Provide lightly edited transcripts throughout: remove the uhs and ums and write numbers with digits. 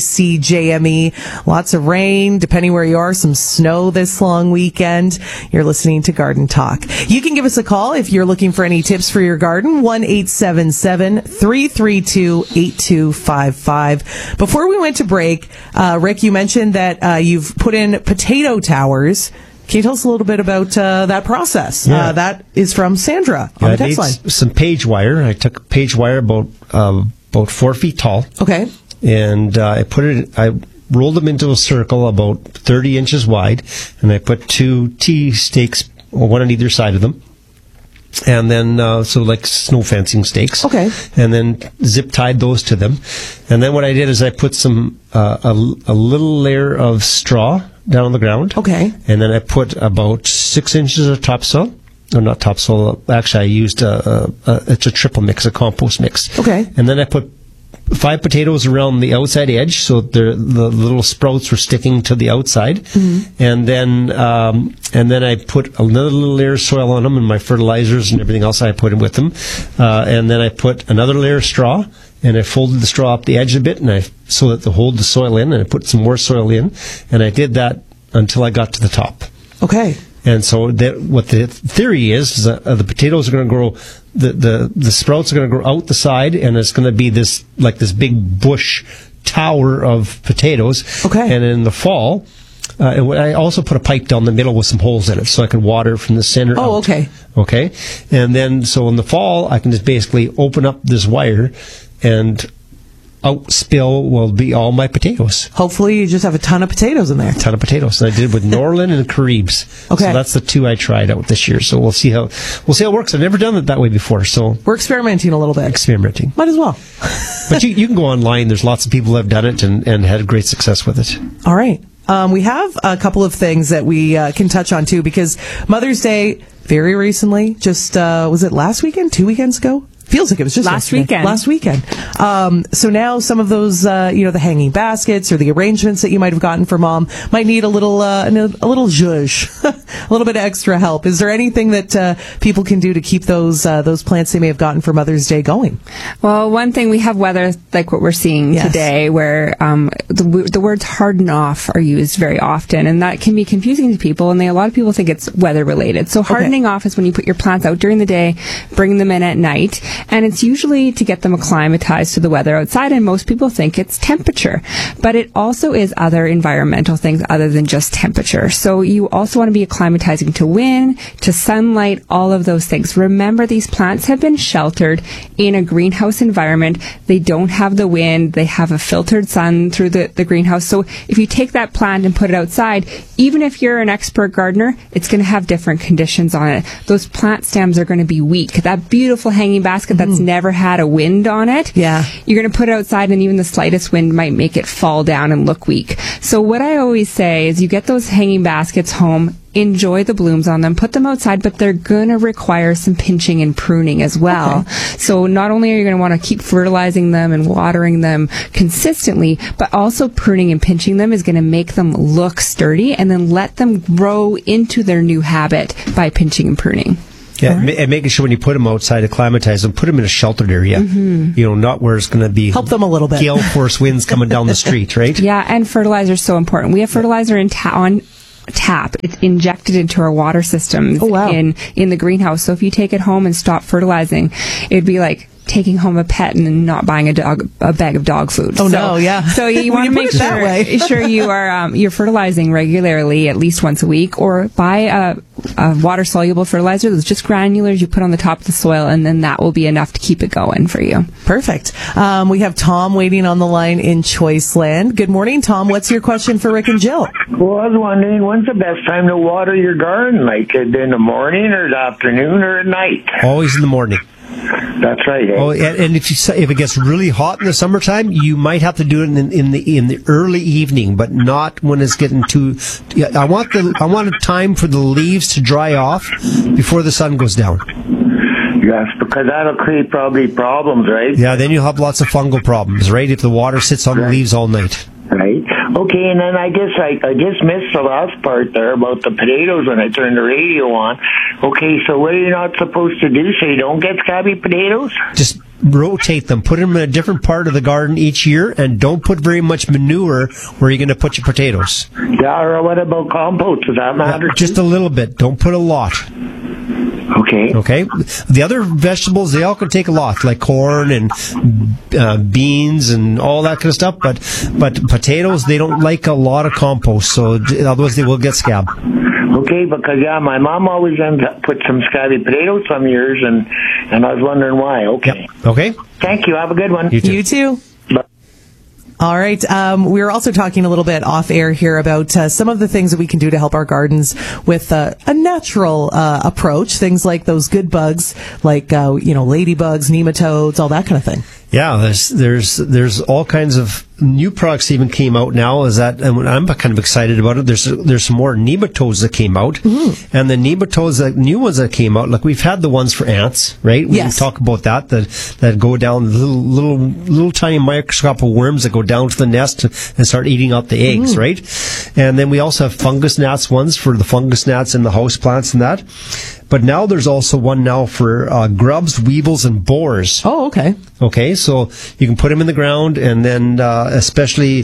CJME. Lots of rain, depending where you are, some snow this long weekend. You're listening to Garden Talk. You can give us a call if you're looking for any tips for your garden, 1-877-332-8255. Before we went to break, Rick, you mentioned that you've put in potato towers. Can you tell us a little bit about that process? Yeah. That is from Sandra on the text line. Some page wire. I took page wire about 4 feet tall. Okay. And I rolled them into a circle about 30 inches wide, and I put 2 T stakes, one on either side of them. And then, so like snow fencing stakes. Okay. And then zip tied those to them. And then what I did is I put some, a little layer of straw down on the ground. Okay. And then I put about 6 inches of topsoil. Or not topsoil. Actually, I used it's a triple mix, a compost mix. Okay. And then I put 5 potatoes around the outside edge, so the little sprouts were sticking to the outside. Mm-hmm. And then I put another little layer of soil on them, and my fertilizers and everything else I put in with them. And then I put another layer of straw, and I folded the straw up the edge a bit, so that to hold the soil in, and I put some more soil in, and I did that until I got to the top. Okay. And so what the theory is that the potatoes are going to grow, the sprouts are going to grow out the side, and it's going to be this big bush tower of potatoes. Okay. And in the fall, I also put a pipe down the middle with some holes in it so I can water from the center. Oh, out. okay. Okay. And then, so in the fall, I can just basically open up this wire, and out spill will be all my potatoes. Hopefully you just have a ton of potatoes in there. A ton of potatoes. And I did with Norland and Caribs. Okay. So that's the 2 I tried out this year. So we'll see how it works. I've never done it that way before. So we're experimenting a little bit. Experimenting. Might as well. But you can go online. There's lots of people that have done it and had great success with it. All right. We have a couple of things that we can touch on too, because Mother's Day very recently, just was it last weekend, 2 weekends ago? Feels like it was just last weekend. So now some of those, the hanging baskets or the arrangements that you might have gotten for Mom might need a little zhuzh, a little bit of extra help. Is there anything that people can do to keep those plants they may have gotten for Mother's Day going? Well, one thing, we have weather like what we're seeing today, where the words harden off are used very often, and that can be confusing to people, and a lot of people think it's weather related. So hardening off is when you put your plants out during the day, bring them in at night. And it's usually to get them acclimatized to the weather outside, and most people think it's temperature. But it also is other environmental things other than just temperature. So you also want to be acclimatizing to wind, to sunlight, all of those things. Remember, these plants have been sheltered in a greenhouse environment. They don't have the wind. They have a filtered sun through the greenhouse. So if you take that plant and put it outside, even if you're an expert gardener, it's going to have different conditions on it. Those plant stems are going to be weak. That beautiful hanging basket that's never had a wind on it, you're going to put it outside, and even the slightest wind might make it fall down and look weak. So what I always say is, you get those hanging baskets home, enjoy the blooms on them, put them outside, but they're going to require some pinching and pruning as well. Okay. So not only are you going to want to keep fertilizing them and watering them consistently, but also pruning and pinching them is going to make them look sturdy, and then let them grow into their new habit by pinching and pruning. Yeah, and making sure when you put them outside, acclimatize them, put them in a sheltered area. Mm-hmm. Not where it's going to be help them a little bit. Gale force winds coming down the street, right? Yeah, and fertilizer is so important. We have fertilizer on tap. It's injected into our water systems in the greenhouse. So if you take it home and stop fertilizing, it'd be like taking home a pet and then not buying a bag of dog food. Oh, no, yeah. So you want to make sure you are you're fertilizing regularly, at least once a week, or buy a water-soluble fertilizer that's just granulars you put on the top of the soil, and then that will be enough to keep it going for you. Perfect. We have Tom waiting on the line in Choiceland. Good morning, Tom. What's your question for Rick and Jill? Well, I was wondering, when's the best time to water your garden? Like in the morning or the afternoon or at night? Always in the morning. That's right. Eh? Oh, and if it gets really hot in the summertime, you might have to do it in the early evening, but not when it's getting too. I want a time for the leaves to dry off before the sun goes down. Yes, because that'll create probably problems, right? Yeah, then you'll have lots of fungal problems, right? If the water sits on the leaves all night. Right. Okay, and then I guess I just missed the last part there about the potatoes when I turned the radio on. Okay, so what are you not supposed to do so you don't get scabby potatoes? Just rotate them. Put them in a different part of the garden each year, and don't put very much manure where you're going to put your potatoes. Yeah, or what about compost? Does that matter? Just a little bit. Don't put a lot. Okay. Okay. The other vegetables, they all can take a lot, like corn and beans and all that kind of stuff. But potatoes, they don't like a lot of compost, so otherwise they will get scab. Okay, because my mom always put some scabby potatoes some years, and I was wondering why. Okay. Yep. Okay. Thank you. Have a good one. You too. All right. We were also talking a little bit off air here about some of the things that we can do to help our gardens with a natural approach. Things like those good bugs, like ladybugs, nematodes, all that kind of thing. Yeah, there's all kinds of new products even came out now. And I'm kind of excited about it. There's some more nematodes that came out, and the nematodes, the new ones that came out, like we've had the ones for ants, right? We Yes. talk about that go down, little tiny microscopic worms that go down to the nest and start eating out the eggs, right? And then we also have fungus gnats ones for the fungus gnats and the house plants and that. But now there's also one now for grubs, weevils, and borers. Oh, okay. Okay, so you can put them in the ground, and then especially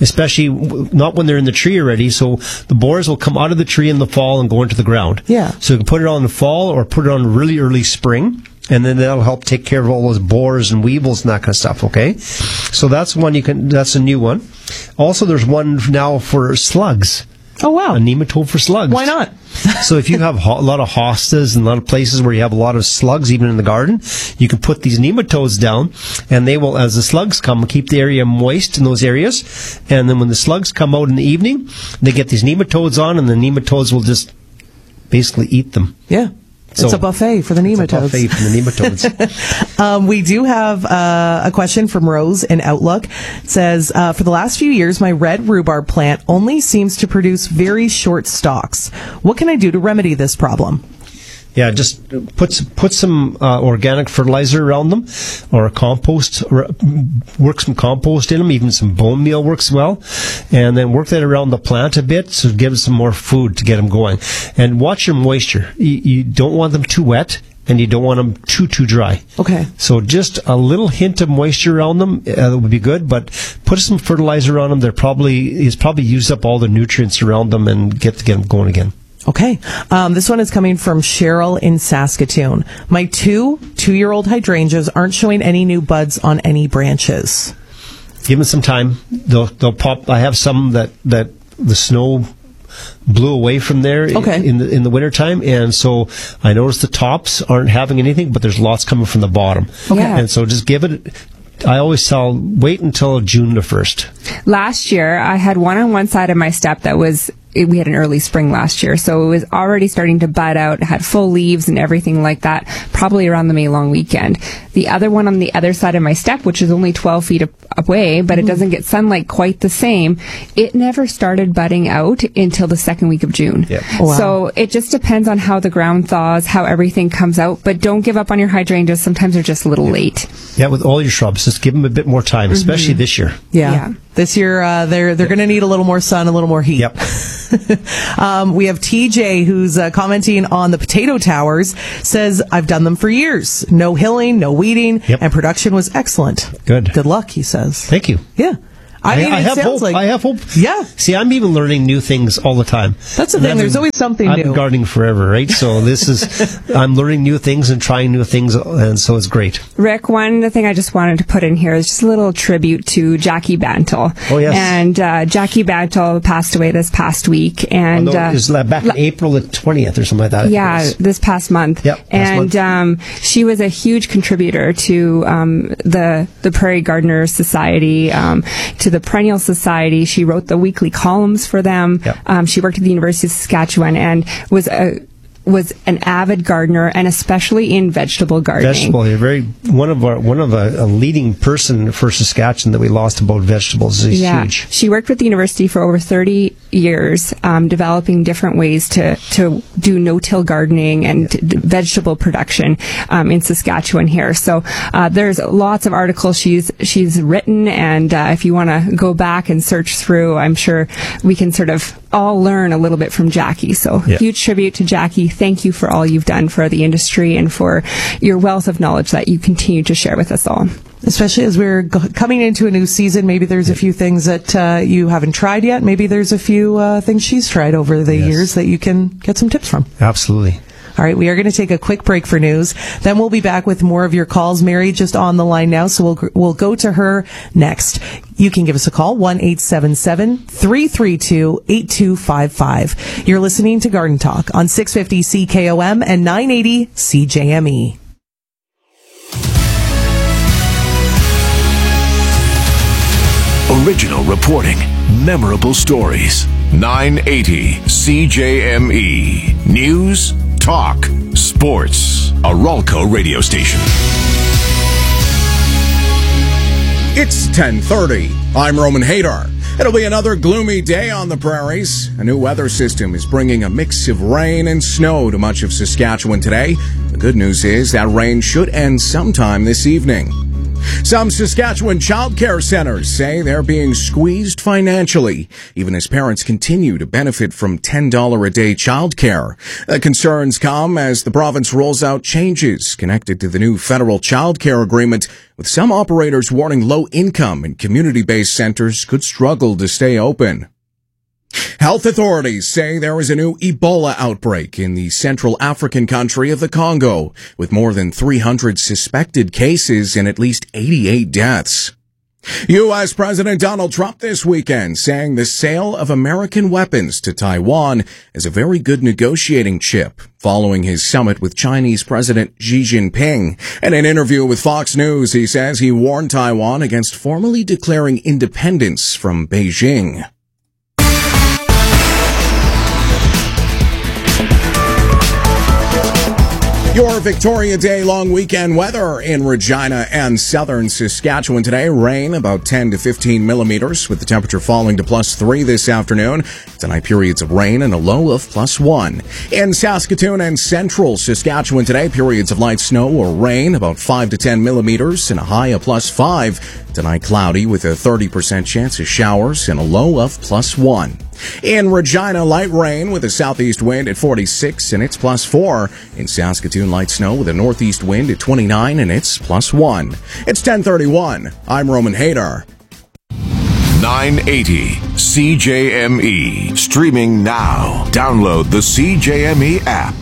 not when they're in the tree already. So the borers will come out of the tree in the fall and go into the ground. Yeah. So you can put it on in the fall or put it on really early spring, and then that'll help take care of all those borers and weevils and that kind of stuff. Okay, so that's one that's a new one. Also, there's one now for slugs. Oh, wow. A nematode for slugs. Why not? So if you have a lot of hostas and a lot of places where you have a lot of slugs, even in the garden, you can put these nematodes down, and they will, as the slugs come, keep the area moist in those areas. And then when the slugs come out in the evening, they get these nematodes on, and the nematodes will just basically eat them. Yeah. It's a buffet for the nematodes. It's a buffet for the nematodes. We do have a question from Rose in Outlook. It says, for the last few years, my red rhubarb plant only seems to produce very short stalks. What can I do to remedy this problem? Yeah, just put some organic fertilizer around them, or compost. Work some compost in them. Even some bone meal works well, and then work that around the plant a bit, so give it some more food to get them going. And watch your moisture. You don't want them too wet, and you don't want them too dry. Okay. So just a little hint of moisture around them would be good, but put some fertilizer on them. He's probably used up all the nutrients around them and get them going again. Okay. This one is coming from Cheryl in Saskatoon. My two-year-old hydrangeas aren't showing any new buds on any branches. Give them some time. They'll pop. I have some that the snow blew away from there in the wintertime, and so I noticed the tops aren't having anything, but there's lots coming from the bottom. Okay. And so just give it. I always tell, wait until June the 1st. Last year, I had one on one side of my step that we had an early spring last year, so it was already starting to bud out, had full leaves and everything like that, probably around the May long weekend. The other one on the other side of my step, which is only 12 feet away, but it doesn't get sunlight quite the same, it never started budding out until the second week of June. Yep. Wow. So it just depends on how the ground thaws, how everything comes out, but don't give up on your hydrangeas. Sometimes they're just a little late. Yeah, with all your shrubs, just give them a bit more time, especially this year. Yeah. This year, they're going to need a little more sun, a little more heat. Yep. We have TJ who's commenting on the potato towers, says, I've done them for years. No hilling, no weeding, and production was excellent. Good. Good luck, he says. Thank you. Yeah. I have hope. I have hope. Yeah. See, I'm even learning new things all the time. That's the thing. There's always something new. I've been gardening forever, right? So I'm learning new things and trying new things, and so it's great. Rick, one thing I just wanted to put in here is just a little tribute to Jackie Bantle. Oh, yes. And Jackie Bantle passed away this past week. And it was back in April the 20th or something like that. Yeah, this past month. Yep, and she was a huge contributor to the Prairie Gardeners Society, to the Perennial Society. She wrote the weekly columns for them. Yep. She worked at the University of Saskatchewan and was an avid gardener, and especially in vegetable gardening. Vegetable, you're one of a leading person for Saskatchewan that we lost about vegetables is huge. She worked with the university for over 30 years, developing different ways to do no-till gardening and vegetable production in Saskatchewan here. So there's lots of articles she's written, and if you want to go back and search through, I'm sure we can sort of all learn a little bit from Jackie. So huge tribute to Jackie. Thank you for all you've done for the industry and for your wealth of knowledge that you continue to share with us all. Especially as we're coming into a new season, maybe there's a few things that you haven't tried yet. Maybe there's a few things she's tried over the years that you can get some tips from. Absolutely. All right, we are going to take a quick break for news. Then we'll be back with more of your calls. Mary just on the line now, so we'll go to her next. You can give us a call, 1-877-332-8255. You're listening to Garden Talk on 650 CKOM and 980 CJME. Original reporting, memorable stories. 980 CJME. News, talk, sports. A Ralco radio station. It's 10:30. I'm Roman Hadar. It'll be another gloomy day on the prairies. A new weather system is bringing a mix of rain and snow to much of Saskatchewan today. The good news is that rain should end sometime this evening. Some Saskatchewan child care centers say they're being squeezed financially, even as parents continue to benefit from $10 a day child care. Concerns come as the province rolls out changes connected to the new federal child care agreement, with some operators warning low-income and community-based centers could struggle to stay open. Health authorities say there is a new Ebola outbreak in the Central African country of the Congo, with more than 300 suspected cases and at least 88 deaths. U.S. President Donald Trump this weekend saying the sale of American weapons to Taiwan is a very good negotiating chip, following his summit with Chinese President Xi Jinping. In an interview with Fox News, he says he warned Taiwan against formally declaring independence from Beijing. Your Victoria Day long weekend weather in Regina and southern Saskatchewan today. Rain about 10 to 15 millimeters, with the temperature falling to +3 this afternoon. Tonight, periods of rain and a low of +1. In Saskatoon and central Saskatchewan today, periods of light snow or rain, about 5 to 10 millimeters and a high of +5. Tonight, cloudy with a 30% chance of showers and a low of +1. In Regina, light rain with a southeast wind at 46 and it's +4. In Saskatoon, light snow with a northeast wind at 29 and it's +1. It's 10:31. I'm Roman Hadar. 980 CJME. Streaming now. Download the CJME app.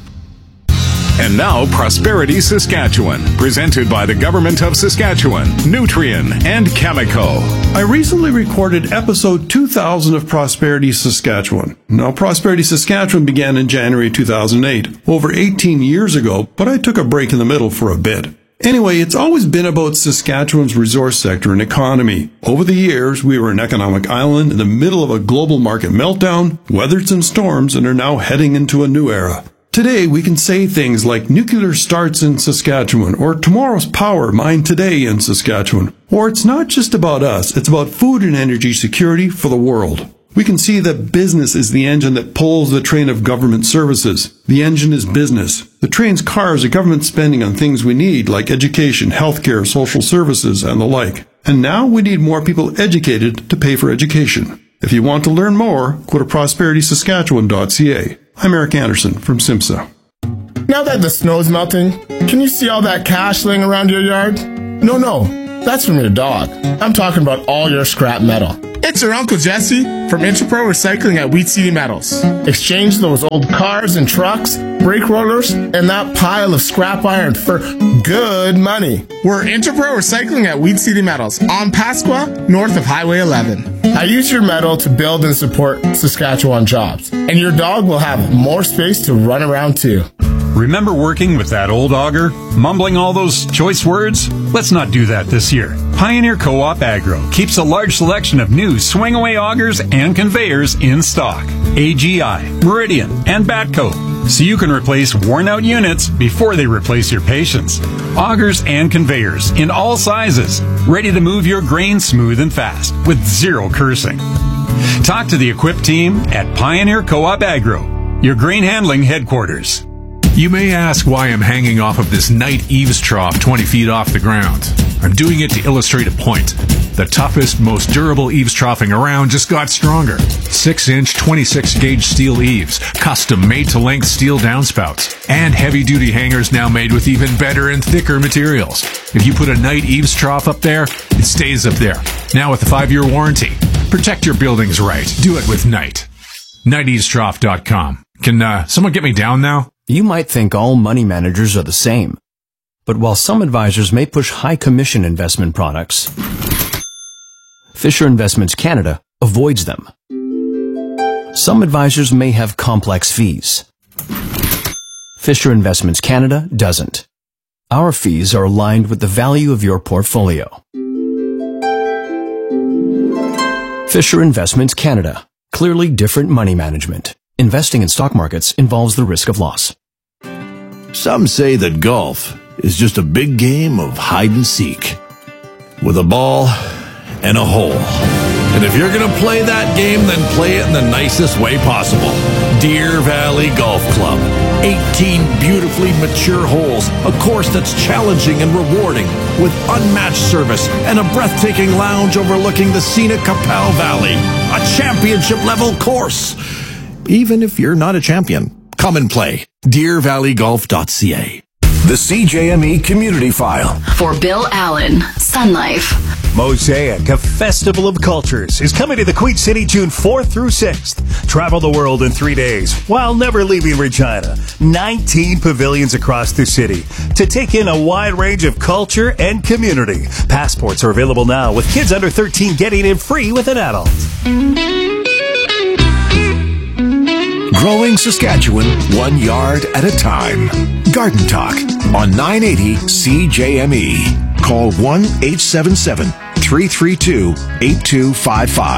And now, Prosperity Saskatchewan, presented by the Government of Saskatchewan, Nutrien, and Chemico. I recently recorded episode 2000 of Prosperity Saskatchewan. Now, Prosperity Saskatchewan began in January 2008, over 18 years ago, but I took a break in the middle for a bit. Anyway, it's always been about Saskatchewan's resource sector and economy. Over the years, we were an economic island in the middle of a global market meltdown, weathered some storms, and are now heading into a new era. Today, we can say things like nuclear starts in Saskatchewan, or tomorrow's power mined today in Saskatchewan. Or it's not just about us, it's about food and energy security for the world. We can see that business is the engine that pulls the train of government services. The engine is business. The train's cars are government spending on things we need, like education, healthcare, social services, and the like. And now we need more people educated to pay for education. If you want to learn more, go to prosperitysaskatchewan.ca. I'm Eric Anderson from SIMSA. Now that the snow's melting, can you see all that cash laying around your yard? No, that's from your dog. I'm talking about all your scrap metal. It's your Uncle Jesse from Interpro Recycling at Wheat City Metals. Exchange those old cars and trucks, brake rollers, and that pile of scrap iron for good money. We're Interpro Recycling at Wheat City Metals on Pasqua, north of Highway 11. I use your metal to build and support Saskatchewan jobs, and your dog will have more space to run around too. Remember working with that old auger? Mumbling all those choice words? Let's not do that this year. Pioneer Co-op Agro keeps a large selection of new swing-away augers and conveyors in stock. AGI, Meridian, and Batco. So you can replace worn-out units before they replace your patience. Augers and conveyors in all sizes, ready to move your grain smooth and fast with zero cursing. Talk to the equipped team at Pioneer Co-op Agro, your grain handling headquarters. You may ask why I'm hanging off of this Knight eaves trough 20 feet off the ground. I'm doing it to illustrate a point. The toughest, most durable eaves troughing around just got stronger. 6-inch, 26-gauge steel eaves, custom made-to-length steel downspouts, and heavy-duty hangers now made with even better and thicker materials. If you put a Knight eaves trough up there, it stays up there. Now with a 5-year warranty. Protect your buildings right. Do it with Knight. KnightEavesTrough.com. Can someone get me down now? You might think all money managers are the same. But while some advisors may push high commission investment products, Fisher Investments Canada avoids them. Some advisors may have complex fees. Fisher Investments Canada doesn't. Our fees are aligned with the value of your portfolio. Fisher Investments Canada. Clearly different money management. Investing in stock markets involves the risk of loss. Some say that golf is just a big game of hide and seek, with a ball and a hole. And if you're going to play that game, then play it in the nicest way possible. Deer Valley Golf Club. 18 beautifully mature holes, a course that's challenging and rewarding, with unmatched service and a breathtaking lounge overlooking the scenic Capel Valley. A championship-level course. Even if you're not a champion, come and play. DeerValleyGolf.ca. The CJME Community File. For Bill Allen, Sun Life. Mosaic, a festival of cultures, is coming to the Queen City June 4th through 6th. Travel the world in 3 days while never leaving Regina. 19 pavilions across the city to take in a wide range of culture and community. Passports are available now, with kids under 13 getting in free with an adult. Growing Saskatchewan 1 yard at a time. Garden Talk on 980 CJME. Call 1-877-332-8255.